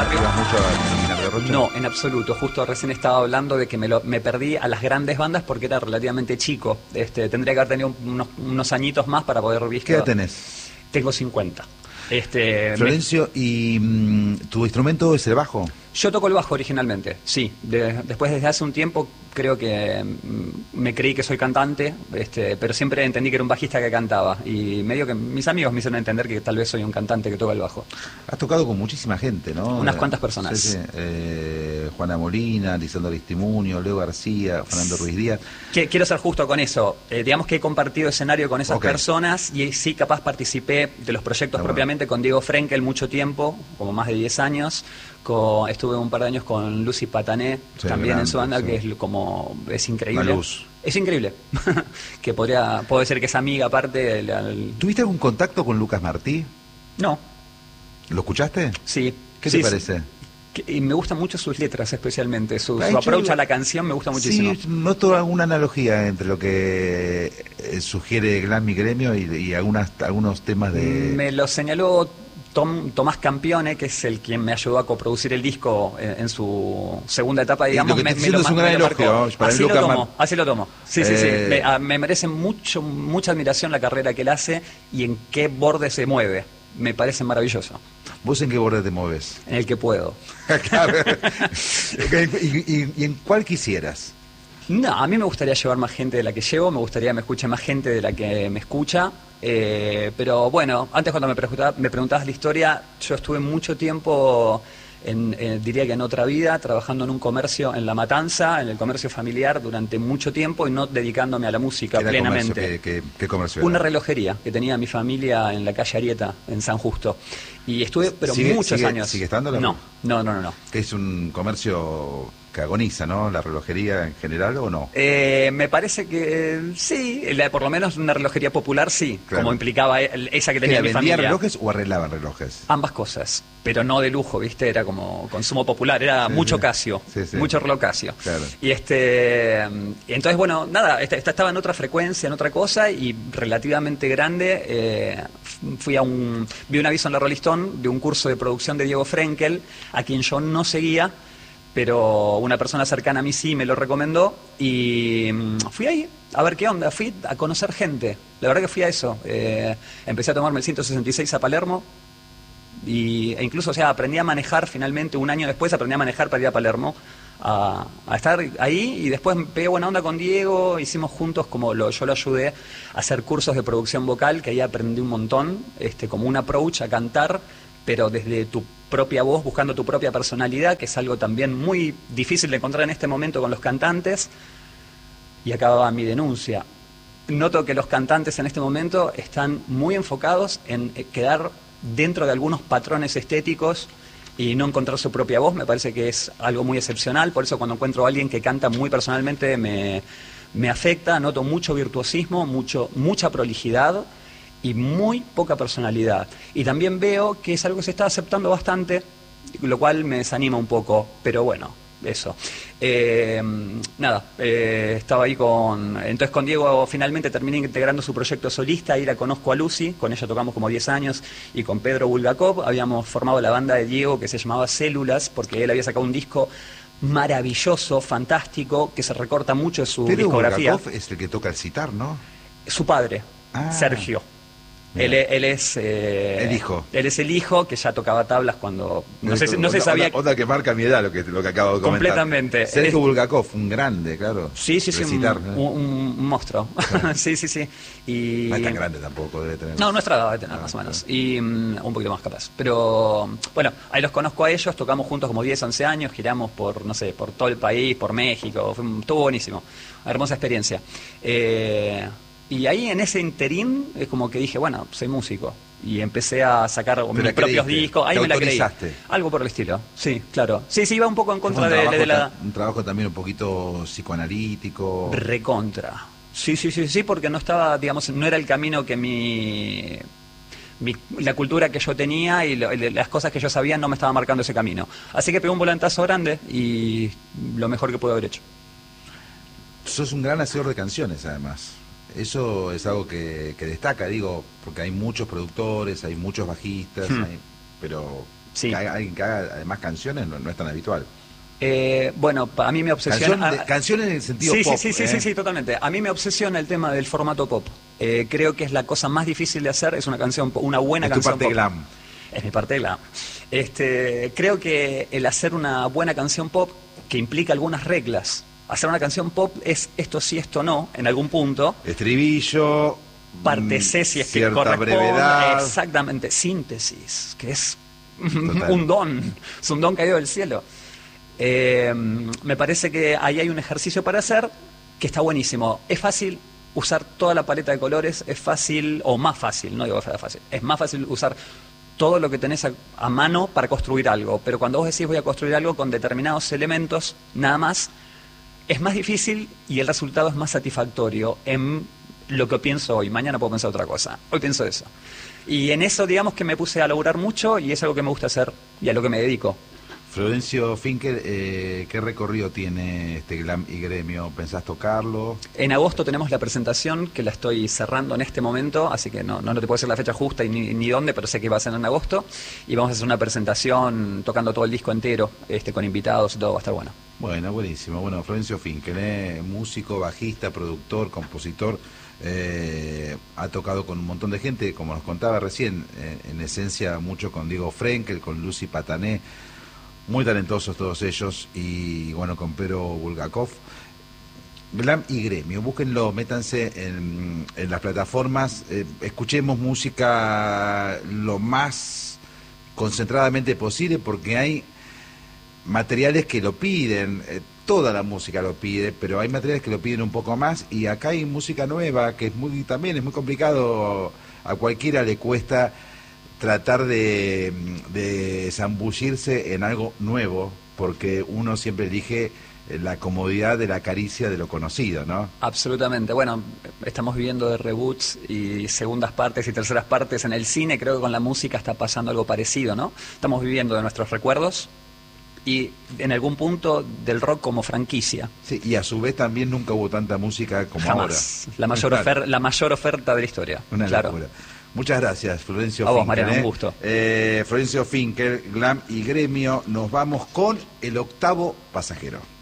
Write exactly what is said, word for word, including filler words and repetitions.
barrio. ¿Ibas mucho a Caminar de Rocha? No, en absoluto. Justo recién estaba hablando de que me, lo, me perdí a las grandes bandas porque era relativamente chico. Este, tendría que haber tenido unos, unos añitos más para poder visto. ¿Qué edad tenés? Tengo cincuenta. Este, Florencio, me... ¿y mm, tu instrumento es el bajo? Yo toco el bajo originalmente, sí. De, después, desde hace un tiempo, creo que mm, me creí que soy cantante, este, pero siempre entendí que era un bajista que cantaba. Y medio que mis amigos me hicieron entender que tal vez soy un cantante que toca el bajo. Has tocado con muchísima gente, ¿no? Unas cuantas personas. Sí, sí. Eh, Juana Molina, Lisandro Aristimuño, Leo García, Fernando Ruiz Díaz. Que, quiero ser justo con eso. Eh, digamos que he compartido escenario con esas Okay. personas y sí, capaz participé de los proyectos Ah, propiamente bueno. con Diego Frenkel mucho tiempo, como más de diez años. Con, estuve un par de años con Lucy Patané, Sí, también grande, en su banda, sí. que es como es increíble. Una luz. Es increíble. Que podría, puedo decir que es amiga aparte del, del- ¿Tuviste algún contacto con Lucas Martí? No, ¿Lo escuchaste? sí. ¿Qué Sí, te parece? que- y me gustan mucho sus letras, especialmente. Su, Ha su hecho approach algo- a la canción me gusta muchísimo. Sí, noto alguna analogía entre lo que eh, sugiere Glam Mi Gremio y, y algunas, algunos temas de... Me lo señaló Tom, Tomás Campione, que es el quien me ayudó a coproducir el disco en, en su segunda etapa, Y digamos. lo que me, estás me lo, haciendo es un ma- gran me lo elogio, marcó. ¿no? Para Así el lo Lucas tomo, Mar- así lo tomo. Sí, sí, Eh, sí. Me, a- me merece mucho, mucha admiración la carrera que él hace y en qué borde se mueve. Me parece maravilloso. ¿Vos en qué borde te mueves? En el que puedo. Claro. ¿Y, y, y en cuál quisieras? No, a mí me gustaría llevar más gente de la que llevo, me gustaría que me escuche más gente de la que me escucha, eh, pero bueno, antes cuando me preguntabas, me preguntabas la historia, yo estuve mucho tiempo, en, eh, diría que en otra vida, trabajando en un comercio en La Matanza, en el comercio familiar durante mucho tiempo y no dedicándome a la música ¿Qué era plenamente. comercio? ¿Qué, qué, qué comercio era? Una relojería que tenía mi familia en la calle Arieta, en San Justo. Y estuve, pero ¿Sigue- muchos sigue- años. sigue estando la- No, no, no, no. no. Que es un comercio que agoniza, ¿no? La relojería en general, ¿o no? Eh, me parece que eh, sí, la- por lo menos una relojería popular sí, Claro. como implicaba el- esa que ¿Que tenía mi vendía familia. relojes o arreglaban relojes? Ambas cosas, pero no de lujo, ¿viste? Era como consumo popular, era Sí, mucho sí. Casio, Sí, sí. mucho reloj Casio. Claro. Y este, y entonces, bueno, nada, esta- esta estaba en otra frecuencia, en otra cosa y relativamente grande. eh, fui a un, vi un aviso en la Rolling Stone de un curso de producción de Diego Frenkel, a quien yo no seguía, pero una persona cercana a mí sí me lo recomendó y mm, fui ahí a ver qué onda, fui a conocer gente, la verdad que fui a eso. Eh, empecé a tomarme el ciento sesenta y seis a Palermo y, e incluso, o sea, aprendí a manejar finalmente, un año después aprendí a manejar para ir a Palermo, a, a estar ahí y después me pegué buena onda con Diego, hicimos juntos, como lo, yo lo ayudé a hacer cursos de producción vocal, que ahí aprendí un montón, este, como un approach a cantar, pero desde tu propia voz, buscando tu propia personalidad, que es algo también muy difícil de encontrar en este momento con los cantantes. Y acababa mi denuncia. Noto que los cantantes en este momento están muy enfocados en eh, quedar dentro de algunos patrones estéticos y no encontrar su propia voz. Me parece que es algo muy excepcional, por eso cuando encuentro a alguien que canta muy personalmente me, me afecta, noto mucho virtuosismo, mucho, mucha prolijidad y muy poca personalidad. Y también veo que es algo que se está aceptando bastante, lo cual me desanima un poco, pero bueno, eso. Eh, nada, eh, estaba ahí con... Entonces con Diego finalmente terminé integrando su proyecto solista, ahí la conozco a Lucy, con ella tocamos como diez años, y con Pedro Bulgakov habíamos formado la banda de Diego que se llamaba Células, porque él había sacado un disco maravilloso, fantástico, que se recorta mucho de su Pedro discografía. Bulgakov es el que toca el sitar, ¿no? Su padre, Ah. Sergio. Mira. Él, es- él es eh, El hijo. Él es el hijo que ya tocaba tablas cuando no sé, si- no se Onda- sabía. Onda, onda que marca mi edad lo que, lo que acabo de comentar. Completamente. Sergio Es- Bulgakov, un grande, claro. Sí, sí, sí, un, Recitar, ¿no? un- un monstruo. sí, sí, sí. Y No es tan grande tampoco, debe tener. no, nuestra edad debe tener Ah, más o menos. claro. Y mm, un poquito más capaz. Pero bueno, ahí los conozco a ellos, tocamos juntos como diez, once años, giramos por, no sé, por todo el país, por México, fue, un- estuvo buenísimo. Una hermosa experiencia. Eh, y ahí en ese interín es como que dije, bueno, soy músico. Y empecé a sacar Te mis la propios creíste, discos. Ahí te me la creí. autorizaste. Algo por el estilo. Sí, claro. Sí, sí, iba un poco en Fue contra un, de, trabajo de la... ta- un trabajo también un poquito psicoanalítico. Recontra. Sí, sí, sí, sí, porque no estaba, digamos, no era el camino que mi, mi- la cultura que yo tenía y lo- y las cosas que yo sabía no me estaba marcando ese camino. Así que pegué un volantazo grande y lo mejor que pude haber hecho. Sos un gran hacedor de canciones, además. Eso es algo que, que destaca, digo, porque hay muchos productores, hay muchos bajistas, Hmm. hay- pero Sí. Que alguien que haga además canciones no, no es tan habitual. Eh, bueno, a mí me obsesiona... Canción de, canciones en el sentido sí, pop. Sí, sí, ¿eh? sí, sí, sí, totalmente. A mí me obsesiona el tema del formato pop. Eh, creo que es la cosa más difícil de hacer, es una canción, una buena es canción tu parte pop. glam. Es mi parte glam. Este, creo que el hacer una buena canción pop, que implica algunas reglas. Hacer una canción pop es esto sí, esto no, en algún punto. Estribillo... Parte C si es que cierta corresponde. brevedad. Exactamente, síntesis, que es Total. un don, es un don caído del cielo. Eh, me parece que ahí hay un ejercicio para hacer que está buenísimo. Es fácil usar toda la paleta de colores, es fácil, o más fácil, no digo que sea fácil, es más fácil usar todo lo que tenés a, a mano para construir algo. Pero cuando vos decís voy a construir algo con determinados elementos, nada más, es más difícil y el resultado es más satisfactorio en lo que pienso hoy. Mañana puedo pensar otra cosa. Hoy pienso eso. Y en eso, digamos que me puse a laburar mucho y es algo que me gusta hacer y a lo que me dedico. Florencio Finkel, eh, ¿qué recorrido tiene este Glam y Gremio? ¿Pensás tocarlo? En agosto tenemos la presentación, que la estoy cerrando en este momento, así que no, no, no te puedo decir la fecha justa y ni, ni dónde, pero sé que va a ser en agosto. Y vamos a hacer una presentación tocando todo el disco entero, este, con invitados y todo, va a estar bueno. Bueno, buenísimo. Bueno, Florencio Finkel, eh, músico, bajista, productor, compositor, eh, ha tocado con un montón de gente, como nos contaba recién, eh, en esencia mucho con Diego Frenkel, con Lucy Patané, muy talentosos todos ellos, y bueno, con Pedro Bulgakov. Glam y Gremio, búsquenlo, métanse en, en las plataformas, eh, escuchemos música lo más concentradamente posible, porque hay materiales que lo piden, eh, toda la música lo pide, pero hay materiales que lo piden un poco más, y acá hay música nueva, que es muy, también es muy complicado, a cualquiera le cuesta tratar de, de zambullirse en algo nuevo, porque uno siempre elige la comodidad de la caricia de lo conocido, ¿no? Absolutamente. Bueno, estamos viviendo de reboots y segundas partes y terceras partes en el cine. Creo que con la música está pasando algo parecido, ¿no? Estamos viviendo de nuestros recuerdos y en algún punto del rock como franquicia. Sí, y a su vez también nunca hubo tanta música como Jamás. ahora. La mayor, ofer la mayor oferta de la historia. Una claro. locura. Muchas gracias, Florencio A vos, Finkel. Mariano, ¿eh? un gusto. Eh, Florencio Finkel, Glam y Gremio. Nos vamos con El Octavo Pasajero.